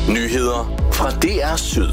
Nyheder fra DR Syd.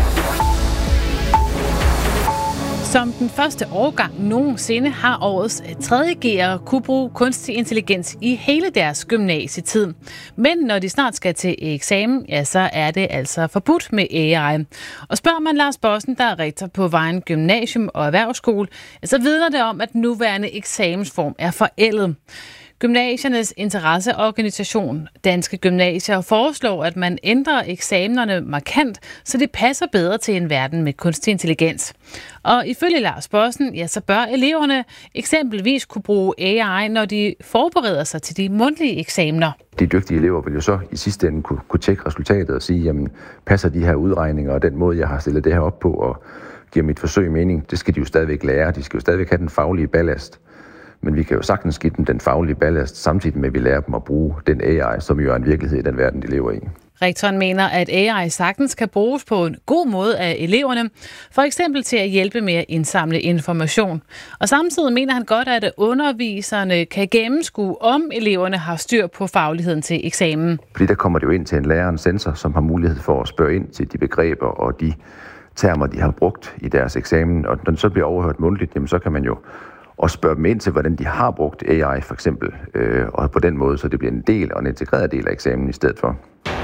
Som den første årgang nogensinde har årets 3.G'ere kunne bruge kunstig intelligens i hele deres gymnasietid. Men når de snart skal til eksamen, ja, så er det altså forbudt med AI. Og spørger man Lars Bossen, der er rektor på Vejen Gymnasium og Erhvervsskole, så vidner det om, at den nuværende eksamensform er forældet. Gymnasiernes interesseorganisation Danske Gymnasier foreslår, at man ændrer eksamenerne markant, så det passer bedre til en verden med kunstig intelligens. Og ifølge Lars Bossen, ja, så bør eleverne eksempelvis kunne bruge AI, når de forbereder sig til de mundtlige eksamener. De dygtige elever vil jo så i sidste ende kunne tjekke resultatet og sige, jamen passer de her udregninger og den måde, jeg har stillet det her op på, og giver mit forsøg mening. Det skal de jo stadigvæk lære. De skal jo stadigvæk have den faglige ballast. Men vi kan jo sagtens give dem den faglige ballast, samtidig med, at vi lærer dem at bruge den AI, som jo er en virkelighed i den verden, de lever i. Rektoren mener, at AI sagtens kan bruges på en god måde af eleverne, for eksempel til at hjælpe med at indsamle information. Og samtidig mener han godt, at underviserne kan gennemskue, om eleverne har styr på fagligheden til eksamen. Fordi der kommer det jo ind til en lærer, en sensor, som har mulighed for at spørge ind til de begreber og de termer, de har brugt i deres eksamen. Og når det så bliver overhørt mundtligt, jamen, så kan man jo og spørge dem ind til, hvordan de har brugt AI for eksempel, og på den måde, så det bliver en del og en integreret del af eksamen i stedet for.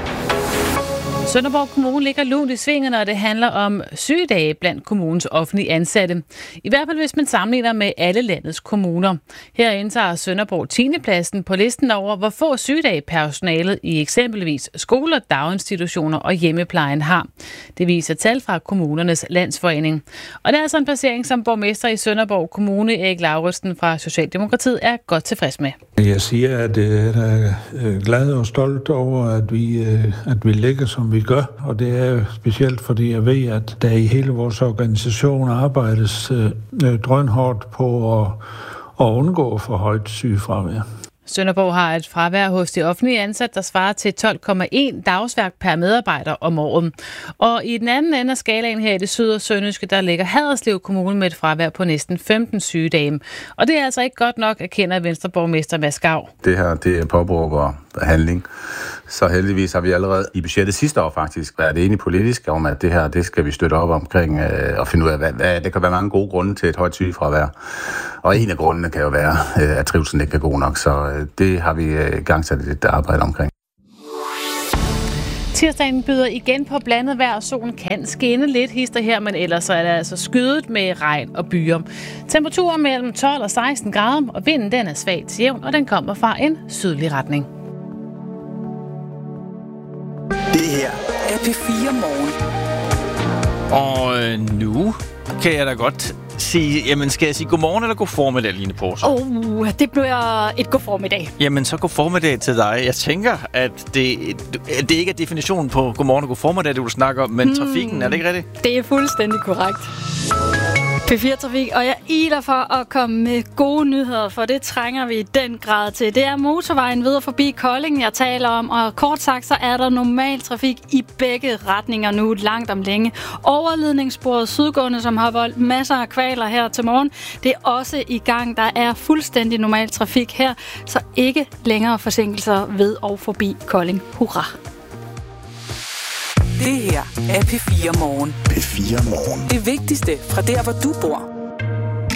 Sønderborg Kommune ligger lunt i svinget, når det handler om sygedage blandt kommunens offentlige ansatte. I hvert fald hvis man sammenligner med alle landets kommuner. Her indtager Sønderborg 10. pladsen på listen over, hvor få sygedage personalet i eksempelvis skoler, daginstitutioner og hjemmeplejen har. Det viser tal fra Kommunernes Landsforening. Og det er altså en placering, som borgmester i Sønderborg Kommune, Erik Lauritsen fra Socialdemokratiet, er godt tilfreds med. Jeg siger, at jeg er glad og stolt over, at vi ligger, som vi gør, og det er jo specielt, fordi jeg ved, at der i hele vores organisation arbejdes drønhårdt på at undgå for højt sygefravær. Sønderborg har et fravær hos de offentlige ansatte, der svarer til 12,1 dagsværk per medarbejder om året. Og i den anden ende af skalaen her i det syd- og sønderjyske, der ligger Haderslev Kommune med et fravær på næsten 15 sygedage. Og det er altså ikke godt nok, erkender Venstreborgmester Mads Gav. Det her, det påberåber handling. Så heldigvis har vi allerede i budgettet sidste år faktisk været enige politisk om, at det her, det skal vi støtte op omkring og finde ud af, hvad det kan være mange gode grunde til et højt sygefravær. Og en af grundene kan jo være, at trivselen ikke er god nok, så det har vi igangsat et arbejde omkring. Tirsdagen byder igen på blandet vejr, og solen kan skinne lidt hister her, men ellers er det altså skydet med regn og byer. Temperaturer mellem 12 og 16 grader, og vinden den er svagt til jævn, og den kommer fra en sydlig retning. Det her er P4 Morgen. Og nu kan jeg da godt sige, jamen skal jeg sige godmorgen eller god formiddag, Line Porser? Det bliver et god formiddag. Jamen så god formiddag til dig. Jeg tænker, at det ikke er definitionen på godmorgen og god formiddag, det du snakker om, men trafikken, er det ikke rigtigt? Det er fuldstændig korrekt. P4-trafik, og jeg iler for at komme med gode nyheder, for det trænger vi i den grad til. Det er motorvejen videre forbi Kolding, jeg taler om, og kort sagt, så er der normal trafik i begge retninger nu, langt om længe. Overledningssporet sydgående, som har voldt masser af kvaler her til morgen, det er også i gang. Der er fuldstændig normal trafik her, så ikke længere forsinkelser ved og forbi Kolding. Hurra! Det her er P4 Morgen. P4 Morgen. Det vigtigste fra der, hvor du bor.